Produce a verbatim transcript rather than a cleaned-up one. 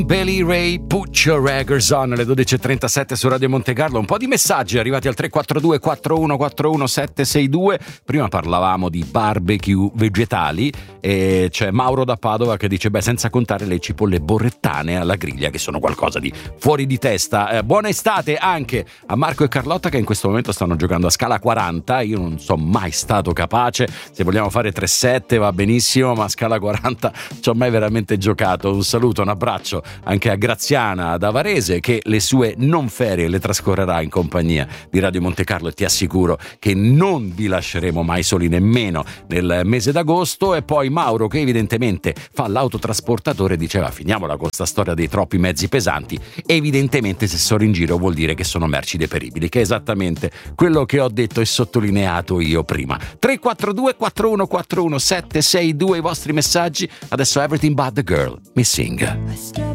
Billy Ray, Put Your Raggers On, alle dodici e trentasette su Radio Monte Carlo. Un po' di messaggi arrivati al tre quattro due quattro uno quattro uno sette sei due. Prima parlavamo di barbecue vegetali e c'è Mauro da Padova che dice: beh, senza contare le cipolle borrettane alla griglia, che sono qualcosa di fuori di testa. Eh, buona estate anche a Marco e Carlotta, che in questo momento stanno giocando a scala quaranta. Io non sono mai stato capace. Se vogliamo fare tre sette va benissimo, ma a scala quaranta ci ho mai veramente giocato. Un saluto, un abbraccio anche a Graziana da Varese, che le sue non ferie le trascorrerà in compagnia di Radio Monte Carlo, e ti assicuro che non vi lasceremo mai soli nemmeno nel mese d'agosto. E poi Mauro, che evidentemente fa l'autotrasportatore, diceva: finiamola con sta storia dei troppi mezzi pesanti. Evidentemente se sono in giro vuol dire che sono merci deperibili, che è esattamente quello che ho detto e sottolineato io prima. Tre quattro due quattro uno quattro uno sette sei due, i vostri messaggi. Adesso Everything But The Girl, Missing.